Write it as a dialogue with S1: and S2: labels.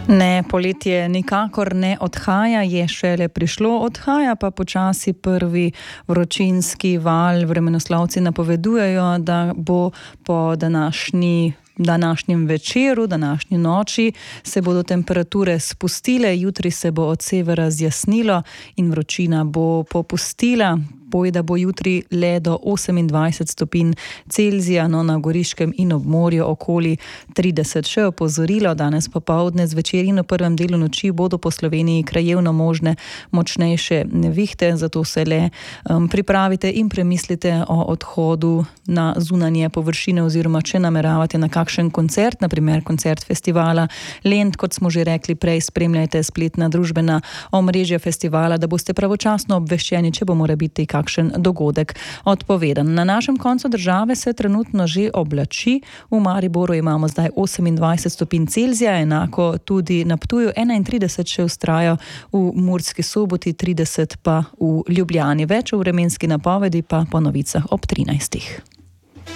S1: Ne, poletje nikakor ne odhaja, je šele prišlo, odhaja pa počasi prvi vročinski val. Vremenoslovci napovedujejo, da bo po današnjem večeru, današnji noči se bodo temperature spustile, jutri se bo od severa zjasnilo in vročina bo popustila. Bojda bo jutri le do 28 stopinj Celzija, no na Goriškem in ob morju okoli 30. Še opozorilo, danes popoldne zvečer in v prvem delu noči bodo po Sloveniji krajevno možne močnejše nevihte, zato se le pripravite in premislite o odhodu na zunanje površine oziroma če nameravate na kakšen koncert, naprimer koncert festivala Lent, kot smo že rekli prej, spremljajte spletna družbena omrežja festivala, da boste pravočasno obveščeni, če bo morebiti kakšen dogodek odpovedan. Na našem koncu države se trenutno že oblači. V Mariboru imamo zdaj 28 stopinj Celzija, enako tudi na Ptuju, 31 še vztraja v Murski Soboti, 30 pa v Ljubljani. Več v vremenski napovedi pa po novicah ob 13.